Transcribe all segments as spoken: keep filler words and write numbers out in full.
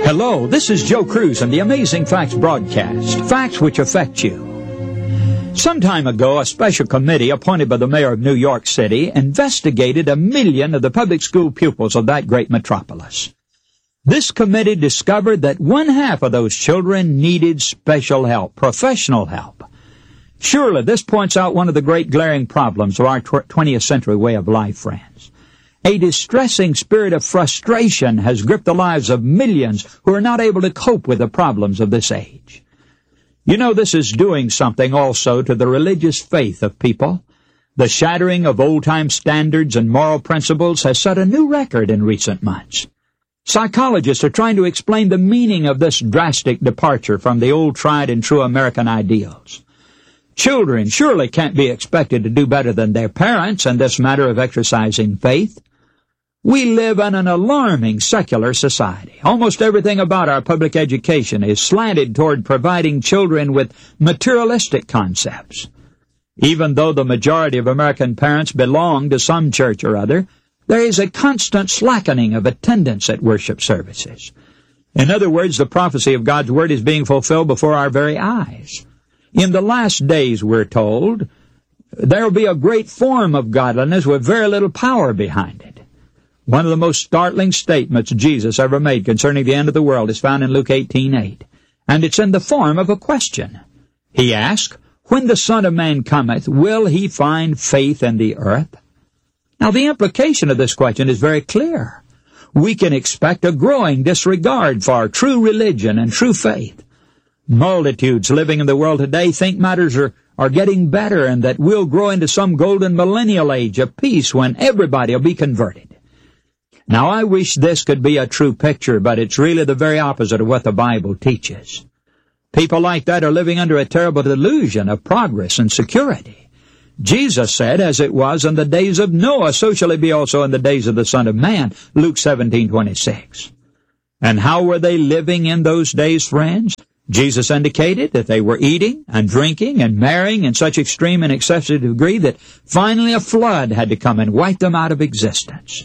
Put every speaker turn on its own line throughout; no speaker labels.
Hello, this is Joe Cruz and the Amazing Facts broadcast, facts which affect you. Some time ago, a special committee appointed by the mayor of New York City investigated a million of the public school pupils of that great metropolis. This committee discovered that one half of those children needed special help, professional help. Surely this points out one of the great glaring problems of our twentieth century way of life, friends. A distressing spirit of frustration has gripped the lives of millions who are not able to cope with the problems of this age. You know, this is doing something also to the religious faith of people. The shattering of old-time standards and moral principles has set a new record in recent months. Psychologists are trying to explain the meaning of this drastic departure from the old tried and true American ideals. Children surely can't be expected to do better than their parents in this matter of exercising faith. We live in an alarming secular society. Almost everything about our public education is slanted toward providing children with materialistic concepts. Even though the majority of American parents belong to some church or other, there is a constant slackening of attendance at worship services. In other words, the prophecy of God's Word is being fulfilled before our very eyes. In the last days, we're told, there will be a great form of godliness with very little power behind it. One of the most startling statements Jesus ever made concerning the end of the world is found in Luke eighteen eight, and it's in the form of a question. He asked, "When the Son of Man cometh, will he find faith in the earth?" Now, the implication of this question is very clear. We can expect a growing disregard for true religion and true faith. Multitudes living in the world today think matters are, are getting better and that we'll grow into some golden millennial age of peace when everybody will be converted. Now, I wish this could be a true picture, but it's really the very opposite of what the Bible teaches. People like that are living under a terrible delusion of progress and security. Jesus said, as it was in the days of Noah, so shall it be also in the days of the Son of Man, Luke seventeen twenty-six. And how were they living in those days, friends? Jesus indicated that they were eating and drinking and marrying in such extreme and excessive degree that finally a flood had to come and wipe them out of existence.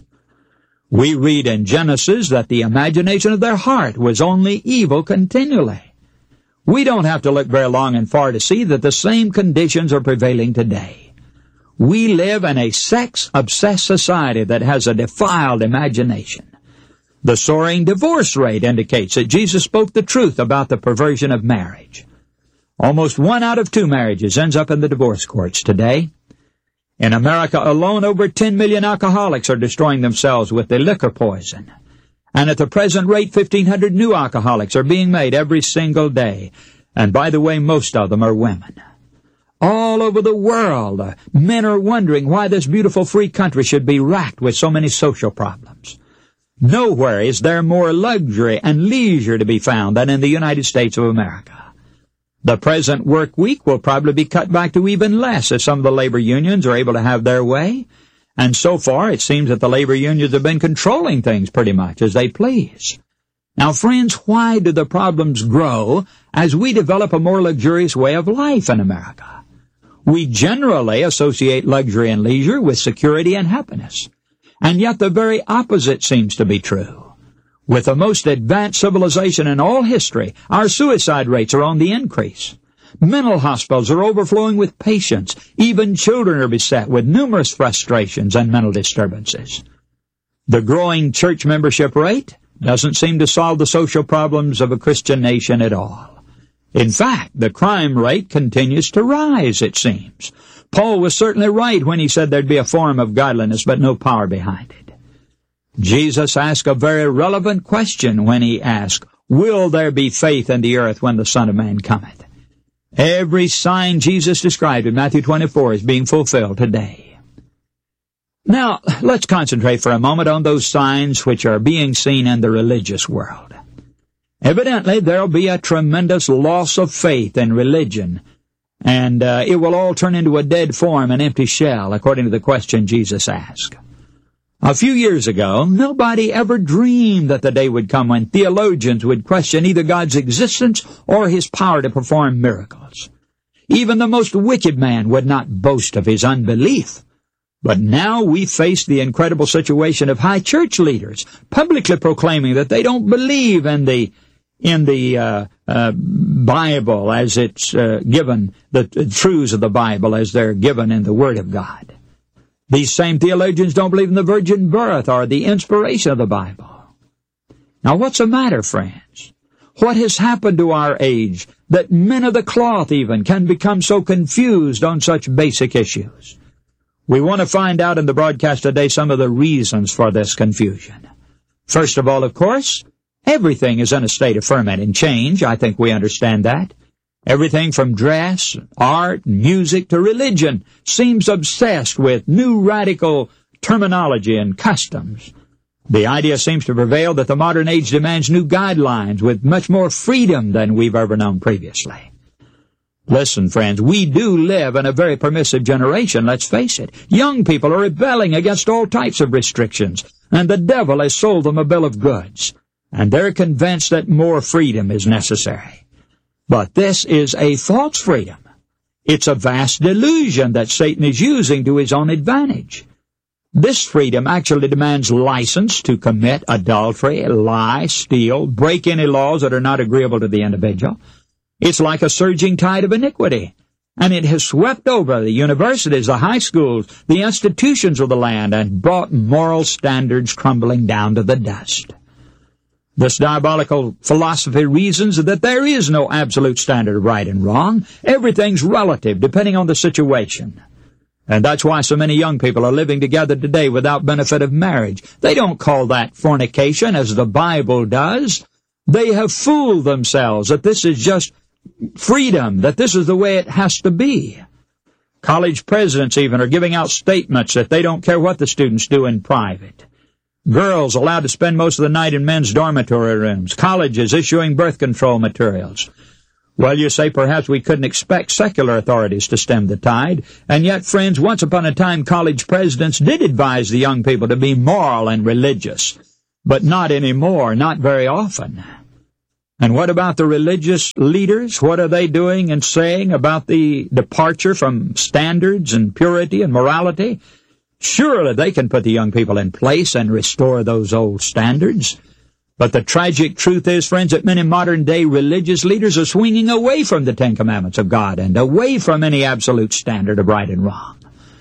We read in Genesis that the imagination of their heart was only evil continually. We don't have to look very long and far to see that the same conditions are prevailing today. We live in a sex-obsessed society that has a defiled imagination. The soaring divorce rate indicates that Jesus spoke the truth about the perversion of marriage. Almost one out of two marriages ends up in the divorce courts today. In America alone, over ten million alcoholics are destroying themselves with the liquor poison. And at the present rate, fifteen hundred new alcoholics are being made every single day. And by the way, most of them are women. All over the world, uh, men are wondering why this beautiful free country should be racked with so many social problems. Nowhere is there more luxury and leisure to be found than in the United States of America. The present work week will probably be cut back to even less if some of the labor unions are able to have their way. And so far, it seems that the labor unions have been controlling things pretty much as they please. Now, friends, why do the problems grow as we develop a more luxurious way of life in America? We generally associate luxury and leisure with security and happiness. And yet the very opposite seems to be true. With the most advanced civilization in all history, our suicide rates are on the increase. Mental hospitals are overflowing with patients. Even children are beset with numerous frustrations and mental disturbances. The growing church membership rate doesn't seem to solve the social problems of a Christian nation at all. In fact, the crime rate continues to rise, it seems. Paul was certainly right when he said there'd be a form of godliness, but no power behind it. Jesus asked a very relevant question when he asked, "Will there be faith in the earth when the Son of Man cometh?" Every sign Jesus described in Matthew twenty-four is being fulfilled today. Now, let's concentrate for a moment on those signs which are being seen in the religious world. Evidently, there'll be a tremendous loss of faith in religion, and uh, it will all turn into a dead form, an empty shell, according to the question Jesus asked. A few years ago, nobody ever dreamed that the day would come when theologians would question either God's existence or His power to perform miracles. Even the most wicked man would not boast of his unbelief. But now we face the incredible situation of high church leaders publicly proclaiming that they don't believe in the in the uh, uh, Bible as it's uh, given, the, the truths of the Bible as they're given in the Word of God. These same theologians don't believe in the virgin birth or the inspiration of the Bible. Now, what's the matter, friends? What has happened to our age that men of the cloth even can become so confused on such basic issues? We want to find out in the broadcast today some of the reasons for this confusion. First of all, of course, everything is in a state of fermenting change. I think we understand that. Everything from dress, art, music to religion seems obsessed with new radical terminology and customs. The idea seems to prevail that the modern age demands new guidelines with much more freedom than we've ever known previously. Listen, friends, we do live in a very permissive generation, let's face it. Young people are rebelling against all types of restrictions, and the devil has sold them a bill of goods, and they're convinced that more freedom is necessary. But this is a false freedom. It's a vast delusion that Satan is using to his own advantage. This freedom actually demands license to commit adultery, lie, steal, break any laws that are not agreeable to the individual. It's like a surging tide of iniquity, and it has swept over the universities, the high schools, the institutions of the land, and brought moral standards crumbling down to the dust. This diabolical philosophy reasons that there is no absolute standard of right and wrong. Everything's relative, depending on the situation. And that's why so many young people are living together today without benefit of marriage. They don't call that fornication, as the Bible does. They have fooled themselves that this is just freedom, that this is the way it has to be. College presidents even are giving out statements that they don't care what the students do in private. Girls allowed to spend most of the night in men's dormitory rooms. Colleges issuing birth control materials. Well, you say perhaps we couldn't expect secular authorities to stem the tide. And yet, friends, once upon a time, college presidents did advise the young people to be moral and religious. But not anymore, not very often. And what about the religious leaders? What are they doing and saying about the departure from standards and purity and morality? Surely they can put the young people in place and restore those old standards. But the tragic truth is, friends, that many modern-day religious leaders are swinging away from the Ten Commandments of God and away from any absolute standard of right and wrong.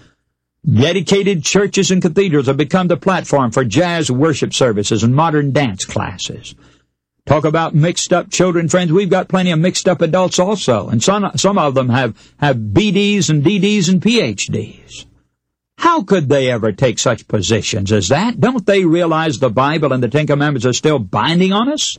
Dedicated churches and cathedrals have become the platform for jazz worship services and modern dance classes. Talk about mixed-up children, friends. We've got plenty of mixed-up adults also, and some, some of them have, have B Ds and D Ds and P H Ds. How could they ever take such positions as that? Don't they realize the Bible and the Ten Commandments are still binding on us?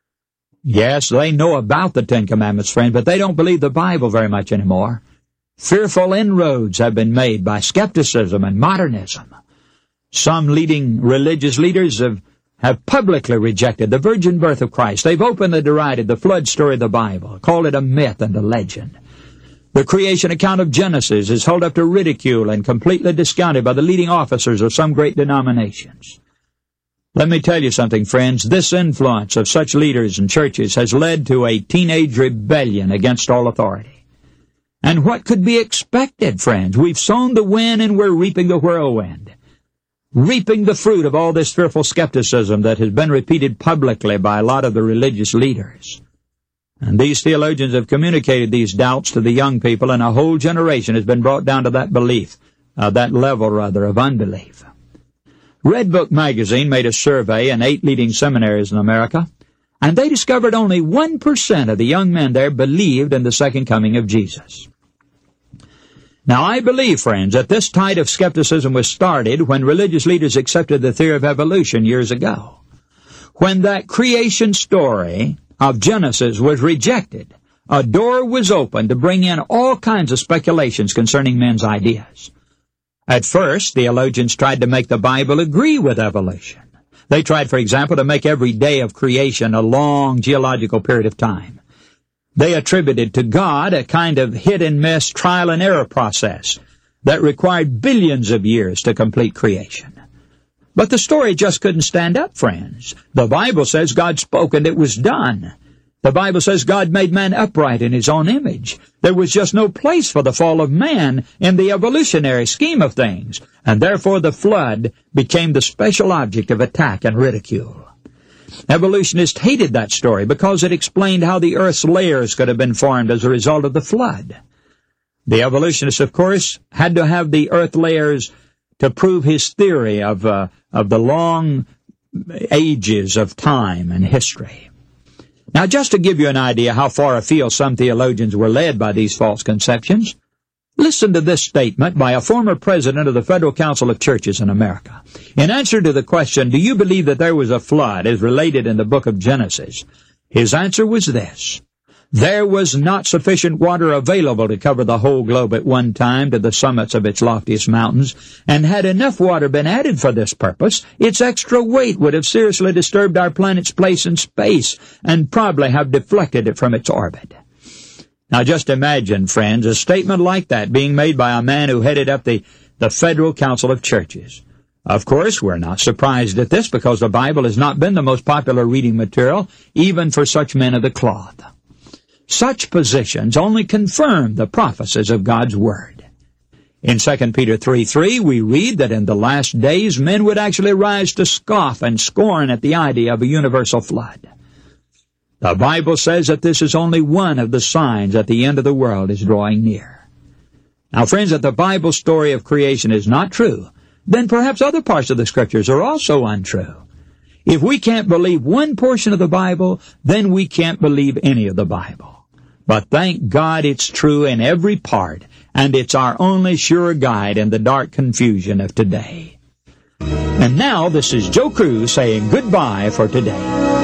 Yes, they know about the Ten Commandments, friend, but they don't believe the Bible very much anymore. Fearful inroads have been made by skepticism and modernism. Some leading religious leaders have, have publicly rejected the virgin birth of Christ. They've openly derided the flood story of the Bible, called it a myth and a legend. The creation account of Genesis is held up to ridicule and completely discounted by the leading officers of some great denominations. Let me tell you something, friends. This influence of such leaders and churches has led to a teenage rebellion against all authority. And what could be expected, friends? We've sown the wind and we're reaping the whirlwind. Reaping the fruit of all this fearful skepticism that has been repeated publicly by a lot of the religious leaders. And these theologians have communicated these doubts to the young people, and a whole generation has been brought down to that belief, uh, that level, rather, of unbelief. Red Book magazine made a survey in eight leading seminaries in America, and they discovered only one percent of the young men there believed in the second coming of Jesus. Now, I believe, friends, that this tide of skepticism was started when religious leaders accepted the theory of evolution years ago. When that creation story of Genesis was rejected, a door was opened to bring in all kinds of speculations concerning men's ideas. At first, theologians tried to make the Bible agree with evolution. They tried, for example, to make every day of creation a long geological period of time. They attributed to God a kind of hit-and-miss trial-and-error process that required billions of years to complete creation. But the story just couldn't stand up, friends. The Bible says God spoke and it was done. The Bible says God made man upright in his own image. There was just no place for the fall of man in the evolutionary scheme of things, and therefore the flood became the special object of attack and ridicule. Evolutionists hated that story because it explained how the earth's layers could have been formed as a result of the flood. The evolutionists, of course, had to have the earth layers to prove his theory of, uh, of the long ages of time and history. Now, just to give you an idea how far afield some theologians were led by these false conceptions, listen to this statement by a former president of the Federal Council of Churches in America. In answer to the question, do you believe that there was a flood as related in the book of Genesis? His answer was this: there was not sufficient water available to cover the whole globe at one time to the summits of its loftiest mountains, and had enough water been added for this purpose, its extra weight would have seriously disturbed our planet's place in space and probably have deflected it from its orbit. Now just imagine, friends, a statement like that being made by a man who headed up the, the Federal Council of Churches. Of course, we're not surprised at this because the Bible has not been the most popular reading material, even for such men of the cloth. Such positions only confirm the prophecies of God's Word. In Second Peter three three, we read that in the last days men would actually rise to scoff and scorn at the idea of a universal flood. The Bible says that this is only one of the signs that the end of the world is drawing near. Now, friends, if the Bible story of creation is not true, then perhaps other parts of the Scriptures are also untrue. If we can't believe one portion of the Bible, then we can't believe any of the Bible. But thank God it's true in every part, and it's our only sure guide in the dark confusion of today. And now, this is Joe Crews saying goodbye for today.